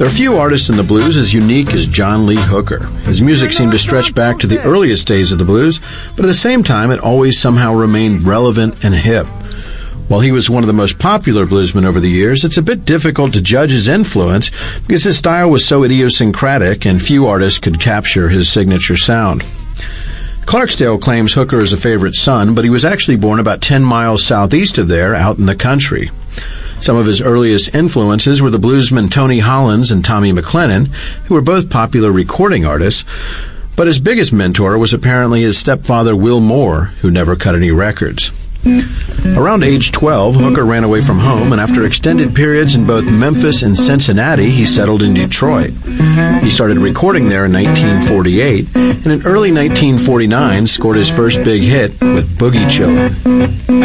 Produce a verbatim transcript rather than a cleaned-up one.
There are few artists in the blues as unique as John Lee Hooker. His music seemed to stretch back to the earliest days of the blues, but at the same time it always somehow remained relevant and hip. While he was one of the most popular bluesmen over the years, it's a bit difficult to judge his influence because his style was so idiosyncratic and few artists could capture his signature sound. Clarksdale claims Hooker is a favorite son, but he was actually born about ten miles southeast of there, out in the country. Some of his earliest influences were the bluesmen Tony Hollins and Tommy McLennan, who were both popular recording artists, but his biggest mentor was apparently his stepfather Will Moore, who never cut any records. Around age twelve, Hooker ran away from home, and after extended periods in both Memphis and Cincinnati, he settled in Detroit. He started recording there in nineteen forty-eight, and in early nineteen forty-nine scored his first big hit with Boogie Chillin'.